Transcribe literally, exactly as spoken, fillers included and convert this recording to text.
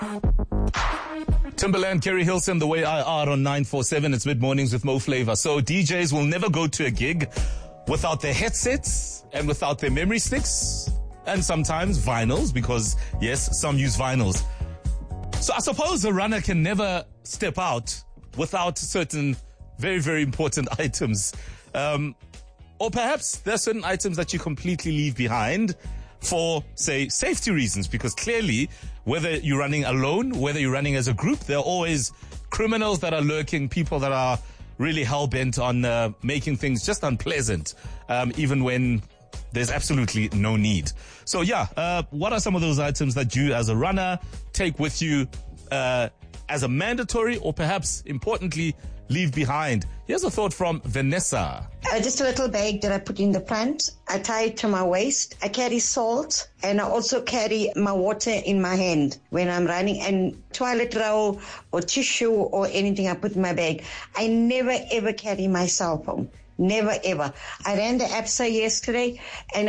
Timberland, Kerry Hilson, The Way I Are on nine four seven. It's mid-mornings with Mo Flavor. So D Js will never go to a gig without their headsets and without their memory sticks and sometimes vinyls, because yes, some use vinyls. So I suppose a runner can never step out without certain very, very important items. Um, or perhaps there are certain items that you completely leave behind for, say, safety reasons, because clearly, whether you're running alone, whether you're running as a group, there are always criminals that are lurking, people that are really hell-bent on uh, making things just unpleasant, um, even when there's absolutely no need. So yeah, uh, what are some of those items that you as a runner take with you uh, as a mandatory, or perhaps importantly, leave behind? Here's a thought from Vanessa. Uh, just a little bag that I put in the front. I tie it to my waist. I carry salt, and I also carry my water in my hand when I'm running, and toilet roll or tissue or anything I put in my bag. I never ever carry my cell phone. Never ever. I ran the A P S A yesterday, and